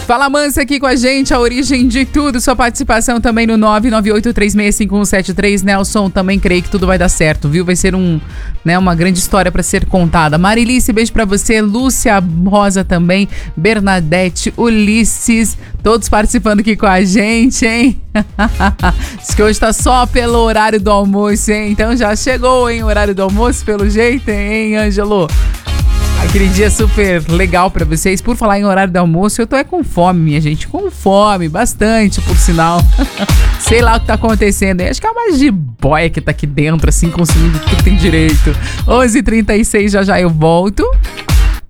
Fala Mansa aqui com a gente, a origem de tudo, sua participação também no 998365173. Nelson, também creio que tudo vai dar certo, viu? Vai ser uma grande história para ser contada. Marilice, beijo pra você. Lúcia Rosa também, Bernadette, Ulisses, todos participando aqui com a gente, hein? Diz que hoje tá só pelo horário do almoço, hein? Então já chegou, hein, o horário do almoço, pelo jeito, hein, Ângelo? Aquele dia super legal pra vocês. Por falar em horário do almoço, eu tô com fome, minha gente. Com fome, bastante, por sinal. Sei lá o que tá acontecendo. Acho que é uma jiboia que tá aqui dentro, assim, consumindo tudo que tem direito. 11h36, já eu volto.